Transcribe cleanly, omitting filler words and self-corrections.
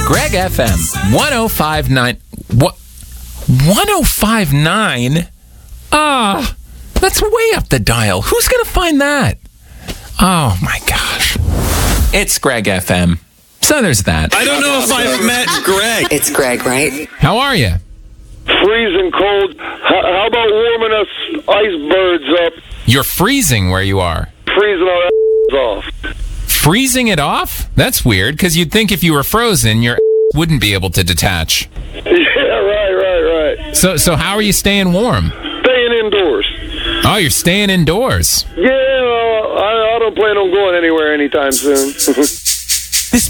Greg FM 105.9. What? 105.9? That's way up the dial. Who's going to find that? Oh, my gosh. It's Greg FM. So there's that. I don't know if I've met Greg. It's Greg, right? How are you? Freezing cold. How about warming us icebergs up? You're freezing where you are. Freezing our off. Freezing it off? That's weird, because you'd think if you were frozen, your wouldn't be able to detach. Yeah, right. So how are you staying warm? Staying indoors. Oh, you're staying indoors. Yeah, I don't plan on going anywhere anytime soon.